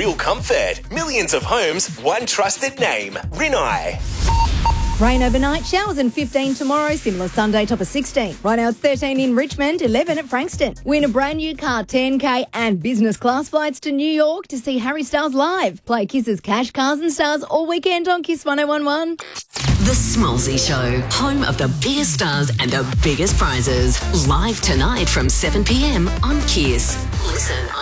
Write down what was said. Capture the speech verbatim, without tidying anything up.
real comfort. Millions of homes, one trusted name. Rinnai. Rain overnight, showers and fifteen tomorrow, similar Sunday, top of sixteen. Right now it's thirteen in Richmond, eleven at Frankston. Win a brand new car, ten K and business class flights to New York to see Harry Styles live. Play Kiss's Cash, Cars and Stars all weekend on Kiss one oh one one. The Smallsy Show, home of the biggest stars and the biggest prizes. Live tonight from seven p m on Kiss. Listen